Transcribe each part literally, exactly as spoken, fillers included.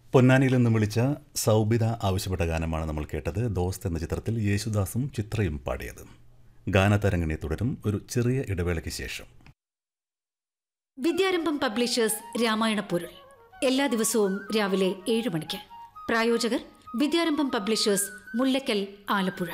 പൊന്നാനിയിൽ നിന്നും വിളിച്ച സൗബിത ആവശ്യപ്പെട്ട ഗാനമാണ് നമ്മൾ കേട്ടത്. ദോസ്ത് എന്ന ചിത്രത്തിൽ യേശുദാസും ചിത്രയും പാടിയത്. ഗാനതരംഗിണി തുടരും ഒരു ചെറിയ ഇടവേളയ്ക്ക് ശേഷം. വിദ്യാരംഭം പബ്ലിഷേഴ്സ് രാമായണ പൊരുൾ എല്ലാ ദിവസവും രാവിലെ ഏഴ് മണിക്ക്. പ്രായോജകർ വിദ്യാരംഭം publishers, Mullakkal, Alappuzha.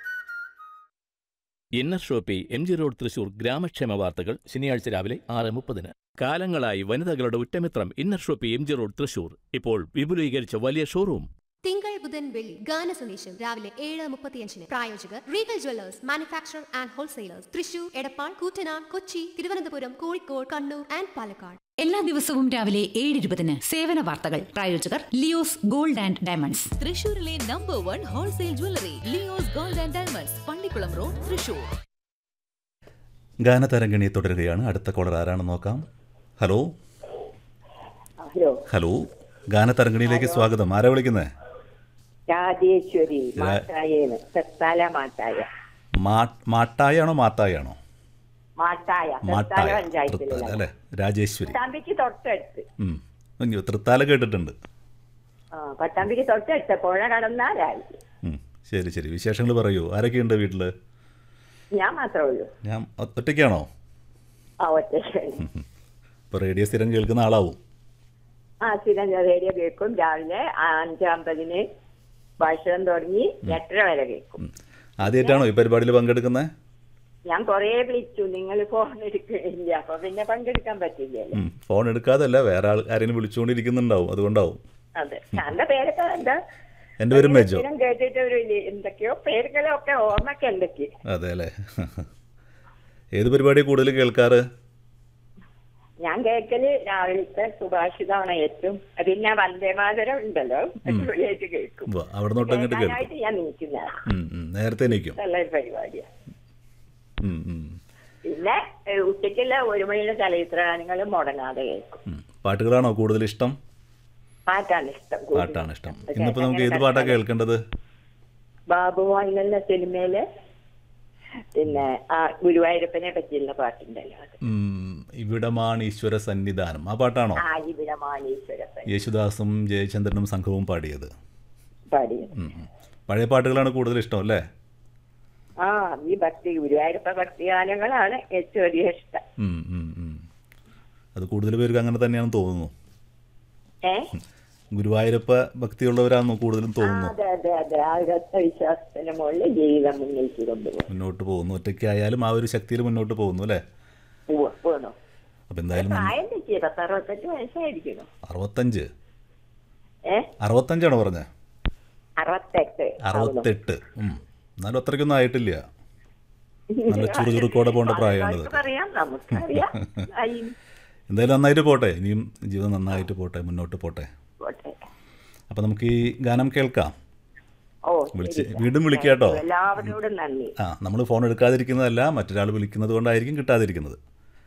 Inner Shopee M G road Thrissur. ഗ്രാമക്ഷേമ വാർത്തകൾ ശനിയാഴ്ച രാവിലെ ആറ് മുപ്പതിന്. കാലങ്ങളായി വനിതകളുടെ ഉറ്റമിത്രം inner Shopee M G road Thrissur. ഇപ്പോൾ വിപുലീകരിച്ച വലിയ ഷോറൂം. തിങ്കൾ ബുധൻ വെള്ളി ഗാന സന്ദേശം രാവിലെ ഏഴ് മുപ്പത്തിയഞ്ചിന്. പ്രായോജകർ Regal Jewellers, manufacturer and wholesalers, Thrissur, Edappal, Koottanad, Kochi, Thiruvananthapuram, Kozhikode, Kannur and Palakkad. എല്ലാ ദിവസവും രാവിലെ ഏഴ് ഇരുപതിന് സേവന വാർത്തകൾ. പ്രായോജകർ ലിയോസ് ഗോൾഡ് ആൻഡ് ഡയമണ്ട്സ്, തൃശൂരിലെ number one wholesale jewellery Leo's gold and diamonds, Pallikkulam road, Thrissur. Ganatharangini തുടരുകയാണ്. അടുത്ത കോളർ ആരാണെന്ന് നോക്കാം. ഹലോ ഹലോ ഹലോ ഗാനതരംഗിണിയിലേക്ക് സ്വാഗതം. ആരാ വിളിക്കുന്നത്? രാജേശ്വരി മാട്ടായേന്ന്. തെത്താല മാട്ടായ. മാട്ടായാണോ മാത്തായാണോ? മാട്ടായ മാട്ടായ പഞ്ചായത്തിലുള്ള അല്ലേ? രാജേശ്വരി. പട്ടാമ്പിക്ക് തൊട്ടടുത്ത്. ഉം. ഇനി തൃത്താല കേട്ടിട്ടുണ്ട്. ആ പട്ടാമ്പിക്ക് തൊട്ടടുത്ത് പുഴ കടന്നാലായി. ഉം. ശരി ശരി. വിശേഷങ്ങൾ പറയൂ. ആരൊക്കെയുണ്ട് വീട്ടില്? ഞാൻ മാത്രമേ ഉള്ളൂ. ഞാൻ ഒറ്റയ്ക്കാണോ? ആ ഒറ്റയ്ക്ക്. ഇപ്പൊ റേഡിയോ സ്ഥിരം കേൾക്കുന്ന ആളാവും. ആ സ്ഥിരം റേഡിയോ കേൾക്കും. രാവിലെ അഞ്ചമ്പതിന് ഭക്ഷണം തുടങ്ങി എട്ടര വരെ കേൾക്കും. ആദ്യമായിട്ടാണോ ഈ പരിപാടിയിൽ പങ്കെടുക്കുന്നത്? ഞാൻ കൊറേ വിളിച്ചു, നിങ്ങൾ ഫോൺ എടുക്കുന്നില്ല, അപ്പൊ പിന്നെ പങ്കെടുക്കാൻ പറ്റില്ലല്ലോ. ഫോൺ എടുക്കാതല്ല, വേറെ ആൾ ആരെങ്കിലും വിളിച്ചുകൊണ്ടിരിക്കുന്നുണ്ടാവും, അതുകൊണ്ടാവും. അതെ. എന്റെ പേരൊക്കെ എന്താ? എന്റെ പേര് മെജോ. കേട്ടിട്ട് ഒരു എന്തൊക്കെയോ പേരുകളൊക്കെ ഓർമ്മക്ക് എന്തൊക്കെ. അതെ അല്ലേ? ഏത് പരിപാടി കൂടുതൽ കേൾക്കാറ്? ഞാൻ കേൾക്കല് രാവിലത്തെ സുഭാഷിതമാണ് ഏറ്റവും. പിന്നെ വന്ദേമാതരം ഉണ്ടല്ലോ, അടിപൊളിയായിട്ട് കേൾക്കും. അവിടെ തൊട്ടങ്ങോട്ട് കേൾക്കും. ഞാൻ നീക്കുന്ന നേരത്തെ നീക്കും. നല്ലൊരു പരിപാടിയാണ്. പിന്നെ ഉച്ചയ്ക്കുള്ള ഒരു മണിയുടെ ചലച്ചിത്ര ഗാനങ്ങളും മുടങ്ങാതെ കേൾക്കും. പാട്ടുകളാണോ കൂടുതൽ ഇഷ്ടം? പാട്ടാണ് ഇഷ്ടം. പാട്ടാണ് ഇഷ്ടം. ഇന്നിപ്പോ നമുക്ക് ഏത് പാട്ടാ കേൾക്കേണ്ടത്? ബാബുവായി എന്ന സിനിമയില് പിന്നെ ആ ഗുരുവായൂരപ്പനെ പറ്റിയുള്ള പാട്ടുണ്ടല്ലോ, ഇവിടമാണ് ഈശ്വര സന്നിധാനം. ആ പാട്ടാണോ? ആ ഇവിടമാണ് ഈശ്വരപ്പൻ. യേശുദാസും ജയചന്ദ്രനും സംഘവും പാടിയത്. പാടിയത്. പഴയ പാട്ടുകളാണ് കൂടുതൽ ഇഷ്ടം അല്ലേ? ആ ഈ ഭക്തി ഗുരുവായൂരപ്പ ഭക്തി ഗാനങ്ങളാണ് ഏറ്റവും അധികം ഇഷ്ടം. അത് കൂടുതൽ പേർക്ക് അങ്ങനെ തന്നെയാണെന്ന് തോന്നുന്നു. ഏ ഗുരുവായൂരപ്പ ഭക്തിയുള്ളവരാണെന്ന് കൂടുതലും തോന്നുന്നു. അതെ അതെ അതെ. ആ വിശ്വാസത്തിന്റെ മുകളിൽ ജീവിതം മുന്നേക്ക് കൊണ്ടുപോകും, മുന്നോട്ട് പോകുന്നു. ഒറ്റയ്ക്കായാലും ആ ഒരു ശക്തിയിൽ മുന്നോട്ട് പോകുന്നു അല്ലേ? അപ്പൊ എന്തായാലും അറുപത്തെട്ട് വയസ്സായിരിക്കണം. അറുപത്തഞ്ച് ഏ അറുപത്തഞ്ചാണോ പറഞ്ഞ? അറുപത്തെട്ട്. അറുപത്തെട്ട്. എന്നാലും അത്രയ്ക്കൊന്നും ആയിട്ടില്ല. നല്ല ചുറുചുറുക്കോടെ പോകേണ്ട പ്രായമാണിത്. എന്തായാലും നന്നായിട്ട് പോട്ടെ. ഇനിയും ജീവിതം നന്നായിട്ട് പോട്ടെ, മുന്നോട്ട് പോട്ടെ. അപ്പൊ നമുക്ക് ഈ ഗാനം കേൾക്കാം. വിളിച്ച് വീണ്ടും വിളിക്കാട്ടോ. എല്ലാവരോടും നന്ദി. ആ നമ്മൾ ഫോൺ എടുക്കാതിരിക്കുന്നതല്ല, മറ്റൊരാൾ വിളിക്കുന്നത് കൊണ്ടായിരിക്കും കിട്ടാതിരിക്കുന്നത്.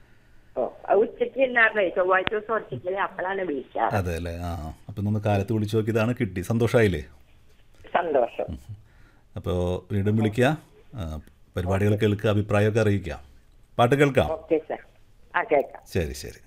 അതെ അല്ലേ? ആ അപ്പൊ ഒന്ന് കാലത്ത് വിളിച്ചു നോക്കിയതാണ്, കിട്ടി. സന്തോഷായില്ലേ? സന്തോഷം. അപ്പോൾ വീണ്ടും വിളിക്കുക, പരിപാടികൾ കേൾക്കുക, അഭിപ്രായമൊക്കെ അറിയിക്കുക. പാട്ട് കേൾക്കാം. ശരി ശരി.